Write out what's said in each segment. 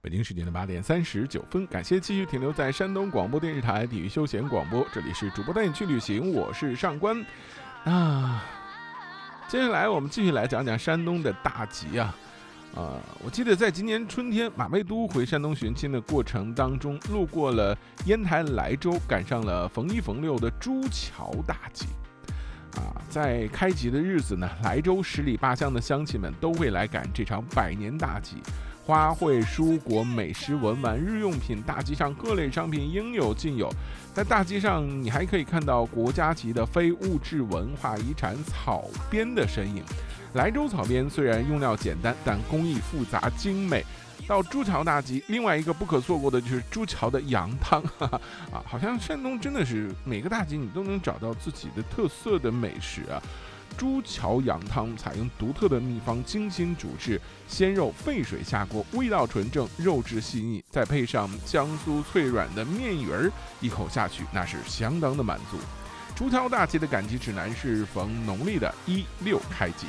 北京时间的8:39，感谢继续停留在山东广播电视台体育休闲广播，这里是主播带你去旅行，我是上官接下来我们继续来讲讲山东的大集我记得在今年春天，马未都回山东寻亲的过程当中，路过了烟台莱州，赶上了逢1逢6的朱桥大集。在开集的日子呢，莱州10里8乡的乡亲们都会来赶这场100年大集。花卉、蔬果、美食、文玩、日用品，大集上各类商品应有尽有。在大集上，你还可以看到国家级的非物质文化遗产草编的身影。莱州草编虽然用料简单，但工艺复杂精美。到朱桥大集，另外一个不可错过的就是朱桥的羊汤好像山东真的是每个大集你都能找到自己的特色的美食朱桥羊汤采用独特的秘方，精心煮制，鲜肉沸水下锅，味道纯正，肉质细腻，再配上香酥脆软的面鱼儿，一口下去那是相当的满足。朱桥大集的赶集指南是逢农历的1、6开集。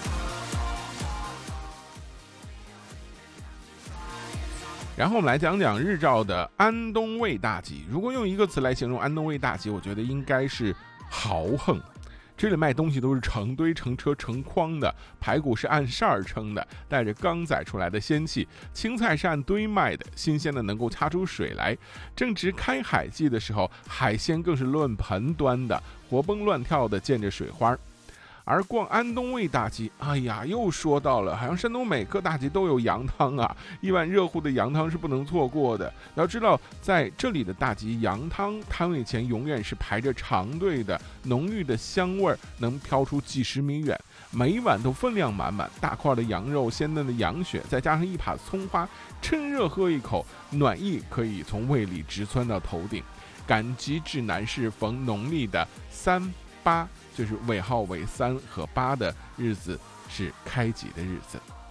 然后我们来讲讲日照的安东卫大集。如果用一个词来形容安东卫大集，我觉得应该是豪横。这里卖东西都是成堆成车成筐的，排骨是按扇儿称的，带着刚宰出来的鲜气，青菜是按堆卖的，新鲜的能够掐出水来。正值开海季的时候，海鲜更是论盆端的，活蹦乱跳的溅着水花。而逛安东卫大集，又说到了，好像山东每个大集都有羊汤一碗热乎的羊汤是不能错过的。要知道，在这里的大集羊汤摊位前永远是排着长队的，浓郁的香味能飘出几十米远，每一碗都分量满满，大块的羊肉、鲜嫩的羊血，再加上一把葱花，趁热喝一口，暖意可以从胃里直窜到头顶。赶集指南是逢农历的3、8，就是尾号为3和8的日子是开集的日子。